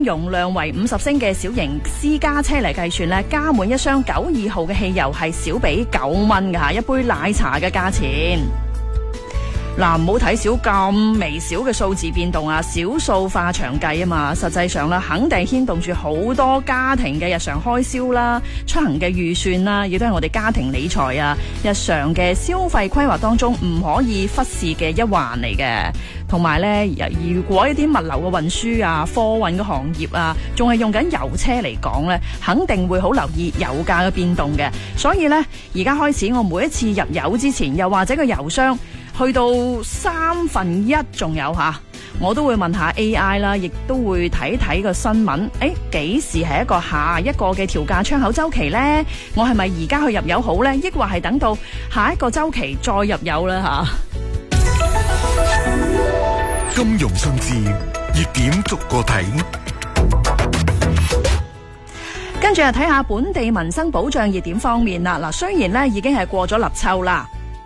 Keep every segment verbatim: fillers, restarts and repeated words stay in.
容量為五十升嘅小型私家車嚟計算咧，加滿一箱九二號嘅汽油係少俾九蚊㗎吓，一杯奶茶嘅價錢。嗱，唔好睇少咁微小嘅數字變動啊，小數化長計啊嘛，實際上啦，肯定牽動住好多家庭嘅日常開銷啦、出行嘅預算啦，亦都係我哋家庭理財啊、日常嘅消費規劃當中唔可以忽視嘅一環嚟嘅。同埋呢，如果一啲物流嘅運輸啊、貨運嘅行業啊，仲係用緊油車嚟講呢，肯定會好留意油價嘅變動嘅。所以呢，而家開始我每一次入油之前，又或者個油箱去到三分一仲有吓，我都會問下 A I 啦，亦都會睇睇個新聞。誒，幾時係一個下一個嘅調價窗口周期呢？我係咪而家去入油好呢？抑或係等到下一個周期再入油啦吓？ 金融數字熱點逐個睇， 跟住啊睇下本地民生保障熱點方面啦。嗱，雖然呢已經係過咗立秋啦，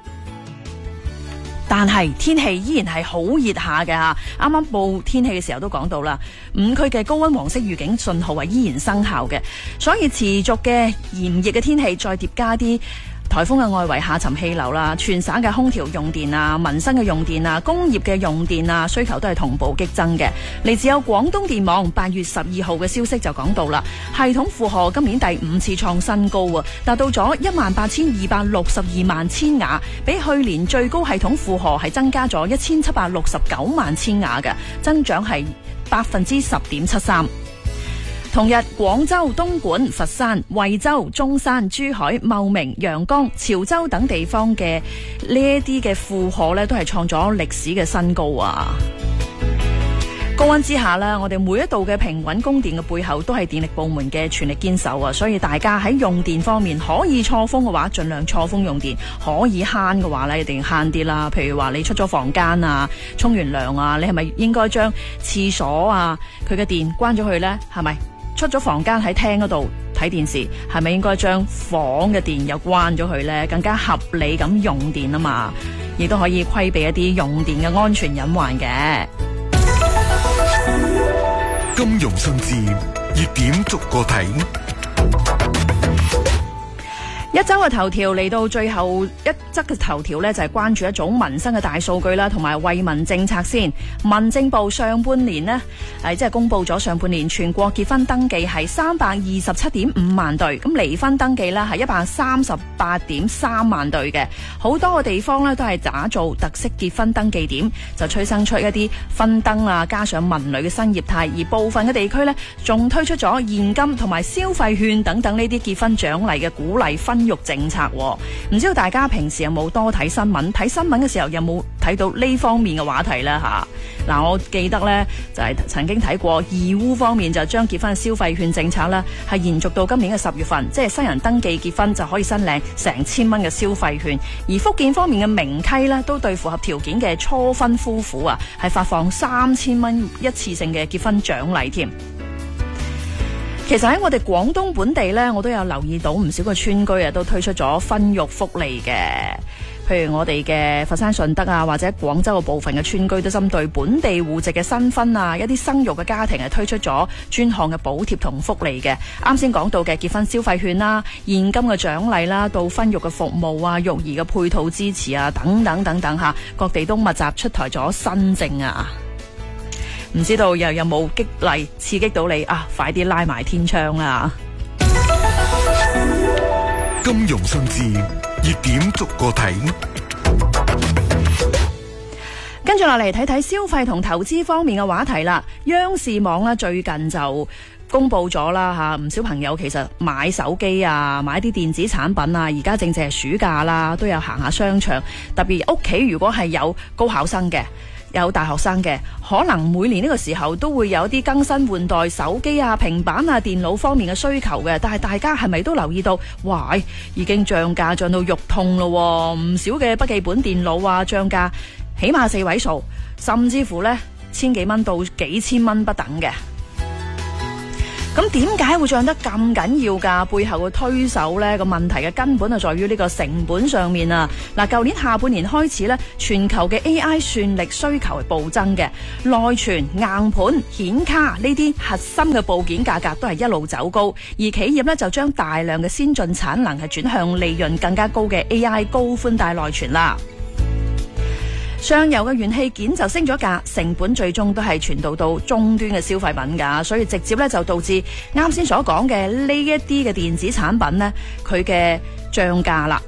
但係天氣依然係好熱下嘅吓。啱啱報天氣嘅時候都講到啦，五區嘅高溫黃色預警信號係依然生效嘅，所以持續嘅炎熱嘅天氣再疊加啲颱風嘅外圍下沉氣流啦，全省嘅空調用電啊、民生嘅用電啊、工業嘅用電啊需求都係同步激增嘅。嚟自有廣東電網八月十二號嘅消息就講到啦，系統負荷今年第五次創新高啊，達到咗一萬八千二百六十二萬千瓦，比去年最高系統負荷係增加咗一千七百六十九萬千瓦嘅，增長係百分之十點七三。同日，廣州、東莞、佛山、惠州、中山、珠海、茂名、陽江、潮州等地方嘅呢一啲嘅負荷呢，都係創咗歷史嘅新高啊！高溫之下呢，我哋每一度嘅平穩供電嘅背後，都係電力部門嘅全力堅守啊！所以大家喺用電方面可以錯峰嘅話，盡量錯峰用電；可以慳嘅話呢，一定慳啲啦。譬如話你出咗房間啊，沖完涼啊，你係咪應該將廁所啊佢嘅電關咗去呢？係咪？出咗房間喺廳嗰度睇電視，係咪應該將房嘅電又關咗佢呢？更加合理咁用電啊嘛，亦都可以規避一啲用電嘅安全隱患嘅。 金融數字熱點逐個睇。 一周嘅頭條嚟到最後一則嘅頭條呢，就係關注一組民生嘅大數據啦，同埋惠民政策先。民政部上半年呢，誒即係公布咗上半年全國結婚登記係三百二十七點五萬對，咁離婚登記呢係一百三十八點三萬對嘅。好多個地方呢都係打造特色結婚登記點，就催生出一啲婚燈啊，加上文旅嘅新業態。而部分嘅地區呢，仲推出咗現金同埋消費券等等呢啲結婚獎勵嘅鼓勵婚育政策。唔知道大家平時有冇多睇新聞？睇新聞嘅時候有冇睇到呢方面嘅話題呢？吓，嗱，我記得呢，就係、是、曾經睇過義烏方面就將結婚嘅消費券政策呢係延續到今年嘅十月份，即係新人登記結婚就可以申領成千蚊嘅消費券。而福建方面嘅明溪呢，都對符合條件嘅初婚夫婦啊係發放三千蚊一次性嘅結婚獎勵添。其實喺我哋廣東本地呢，我都有留意到唔少個村居啊，都推出咗婚育福利嘅。譬如我哋嘅佛山順德啊，或者廣州嘅部分嘅村居都針對本地戶籍嘅新婚啊，一啲生育嘅家庭係推出咗專項嘅補貼同福利嘅。啱先講到嘅結婚消費券啦、現金嘅獎勵啦，到婚育嘅服務啊、育兒嘅配套支持啊，等等等等吓，各地都密集出台咗新政啊。唔知道又有冇激勵刺激到你啊？快啲拉埋天窗啊！ 金融數字熱點逐個睇， 跟住落嚟睇睇消費同投資方面嘅話題啦。央視網呢最近就公布咗啦吓，唔少朋友其實買手機啊、買啲電子產品啊，而家正正係暑假啦，都有行下商場。特別屋企如果係有高考生嘅，有大學生嘅，可能每年呢個時候都會有啲更新換代手機啊、平板啊、電腦方面嘅需求嘅。但係大家係咪都留意到，哇，已經漲價漲到肉痛咯，唔少嘅筆記本電腦啊，漲價起碼四位數，甚至乎呢千幾蚊到幾千蚊不等嘅。 咁點解會漲得咁緊要㗎？背後嘅推手呢個問題嘅根本就在於呢個成本上面啊！嗱，舊年下半年開始呢，全球嘅 A I 算力需求係暴增嘅，內存、硬盤、顯卡呢啲核心嘅部件價格都係一路走高，而企業呢就將大量嘅先進產能係轉向利潤更加高嘅 A I 高寬帶內存啦。上游嘅元器件就升咗價，成本最終都係傳導到終端嘅消費品㗎，所以直接咧就導致啱先所講嘅呢一啲嘅電子產品呢，佢嘅漲價啦。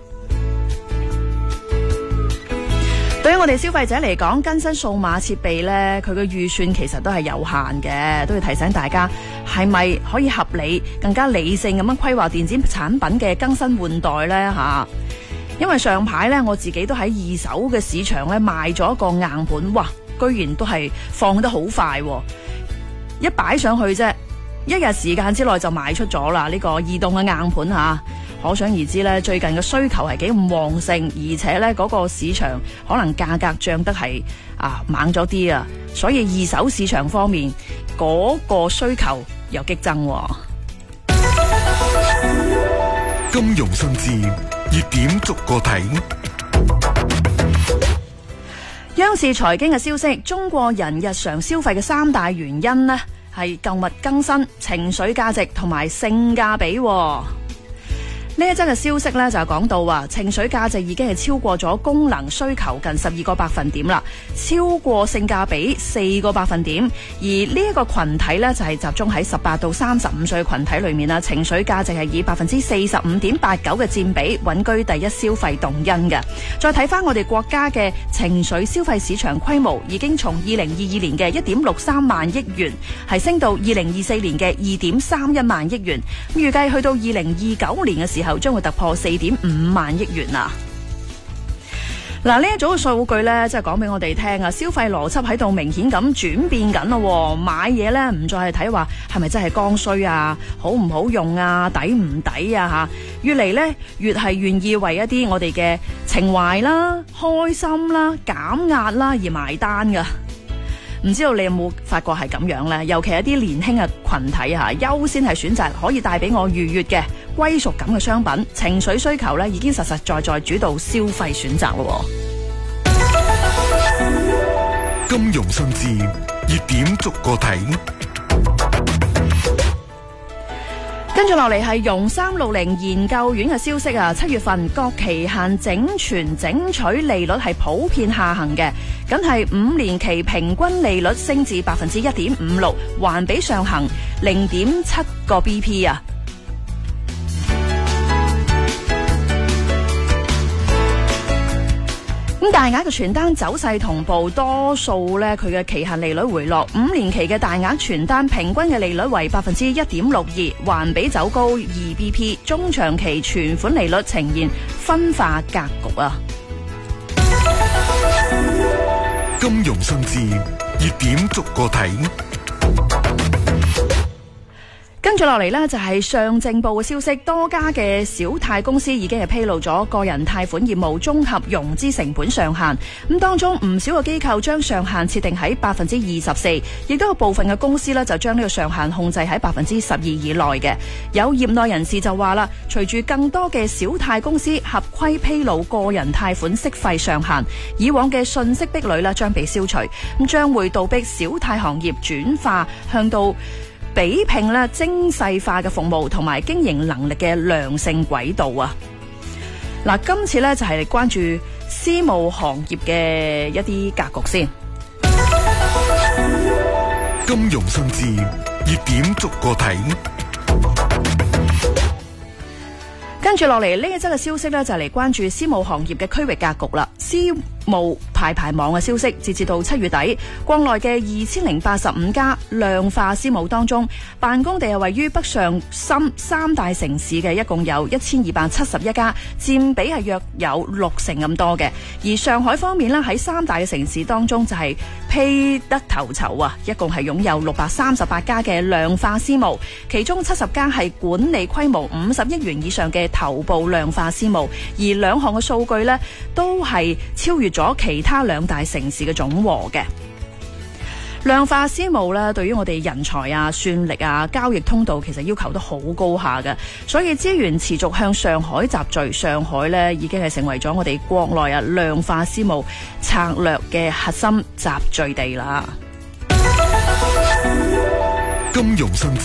對於我哋消費者嚟講，更新數碼設備呢，佢嘅預算其實都係有限嘅，都要提醒大家係咪可以合理、更加理性咁樣規劃電子產品嘅更新換代呢？嚇。因為上排咧，我自己都喺二手嘅市場咧賣咗一個硬盤，哇！居然都係放得好快，一擺上去啫，一日時間之內就賣出咗啦。呢個移動嘅硬盤吓，可想而知咧，最近嘅需求係幾咁旺盛，而且咧嗰個市場可能價格漲得係啊猛咗啲啊，所以二手市場方面嗰個需求又激增。 金融新知熱點逐個睇。 央視財經嘅消息，中國人日常消費嘅三大原因呢，係購物更新、情緒價值同埋性價比。呢一則嘅消息呢，就講到話，情緒價值已經係超過咗功能需求近十二個百分點啦，超過性價比四個百分點。而呢一個群體呢，就係集中喺十八到三十五歲群體裏面啦，情緒價值係以百分之四十五點八九嘅佔比穩居第一消費動因嘅。再睇翻我哋國家嘅情緒消費市場規模，已經從二零二二年嘅一點六三萬億元係升到二零二四年嘅二點三一萬億元，預計去到二零二九年嘅時候，後將會突破四點五萬億元啊！嗱，呢一組嘅數據呢，即係講俾我哋聽啊，消費邏輯喺度明顯咁轉變緊咯。買嘢呢，唔再係睇話係咪真係剛需啊，好唔好用啊，抵唔抵啊吓，越嚟呢，越係願意為一啲我哋嘅情懷啦、開心啦、減壓啦而埋單噶。唔知道你有冇發覺係咁樣呢？尤其係一啲年輕嘅群體吓，優先係選擇可以帶俾我愉悅嘅歸屬感嘅商品，情緒需求呢已經實實在在主導消費選擇咯。 金融新知熱點逐個睇。 跟住落嚟係融三六零研究院嘅消息啊，七月份各期限整存整取利率係普遍下行嘅，梗係五年期平均利率升至百分之一點五六，環比上行零點七個 B P 啊。咁大額嘅傳單走勢同步，多數呢佢嘅期限利率回落，五年期嘅大額傳單平均嘅利率為百分之一點六二，環比走高二 B P， 中長期存款利率呈現分化格局啊。 金融新知熱點逐個睇。 跟住落嚟呢，就係上證報嘅消息，多家嘅小貸公司已經係披露咗個人貸款業務綜合融資成本上限。咁當中唔少嘅機構將上限設定喺百分之二十四，亦都有部分嘅公司呢就將呢個上限控制喺百分之十二以內嘅。有業內人士就話啦，隨住更多嘅小貸公司合規披露個人貸款息費上限，以往嘅信息壁壘呢將被消除，咁將會倒逼小貸行業轉化向到比拼咧精細化嘅服務同埋經營能力嘅良性軌道啊！嗱，今次咧就係關注私募行業嘅一啲格局先。 金融新知熱點逐個睇。 跟住落嚟呢一則嘅消息呢，就嚟關注私募行業嘅區域格局啦。私募排排網嘅消息，截至到七月底，國內嘅二千零八十五家量化私募當中，辦公地係位於北上深三大城市嘅，一共有一千二百七十一家，佔比係約有六成咁多嘅。而上海方面呢，喺三大嘅城市當中就係披得頭籌啊，一共係擁有六百三十八家嘅量化私募，其中七十家係管理規模五十億元以上嘅頭部量化私募，而兩項嘅數據呢，都係超越咗其他兩大城市嘅總和嘅。 量化私募咧，對於我哋人才啊、算力啊、交易通道，其實要求都好高下嘅。所以資源持續向上海集聚，上海咧已經係成為咗我哋國內啊量化私募策略嘅核心集聚地啦。 金融新